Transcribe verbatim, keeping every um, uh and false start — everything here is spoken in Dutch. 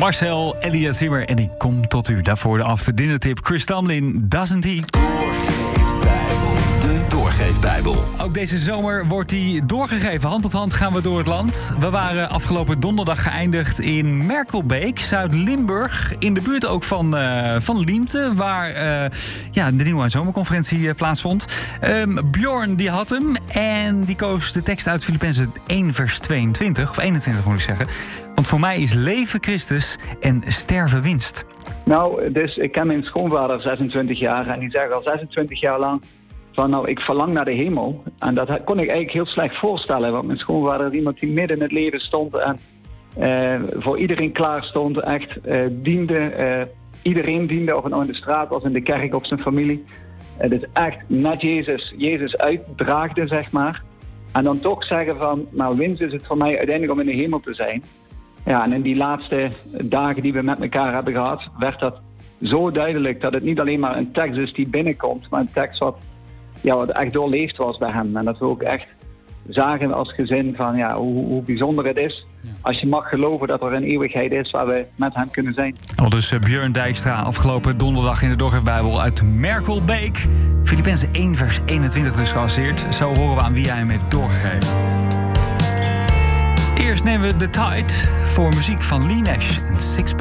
Marcel, Elliot Zimmer en die komt tot u. Daarvoor de after dinner tip. Chris Tomlin, Doesn't He? Doorgeefbijbel, de Doorgeefbijbel. Ook deze zomer wordt die doorgegeven. Hand tot hand gaan we door het land. We waren afgelopen donderdag geëindigd in Merkelbeek, Zuid-Limburg. In de buurt ook van, uh, van Liemte, waar uh, ja, de nieuwe zomerconferentie uh, plaatsvond. Um, Bjorn die had hem en die koos de tekst uit Filippenzen één vers tweeëntwintig. Of eenentwintig moet ik zeggen. Want voor mij is leven Christus en sterven winst. Nou, dus ik ken mijn schoonvader zesentwintig jaar en die zegt al zesentwintig jaar lang van nou, ik verlang naar de hemel. En dat kon ik eigenlijk heel slecht voorstellen, want mijn schoonvader is iemand die midden in het leven stond en uh, voor iedereen klaar stond, echt uh, diende. Uh, iedereen diende, of het nou in de straat was, in de kerk, of zijn familie. Het is echt net Jezus, Jezus uitdraagde, zeg maar. En dan toch zeggen van, nou, winst is het voor mij uiteindelijk om in de hemel te zijn. Ja, en in die laatste dagen die we met elkaar hebben gehad, werd dat zo duidelijk dat het niet alleen maar een tekst is die binnenkomt, maar een tekst wat, ja, wat echt doorleefd was bij hem. En dat we ook echt zagen als gezin van ja, hoe, hoe bijzonder het is. Ja. Als je mag geloven dat er een eeuwigheid is waar we met hem kunnen zijn. Al dus uh, Björn Dijkstra afgelopen donderdag in de Doorgeefbijbel uit Merkelbeek. Filippenzen één vers eenentwintig dus geasseerd. Zo horen we aan wie hij hem heeft doorgegeven. Eerst nemen we The Tide voor muziek van Lee Nash en Sixpence.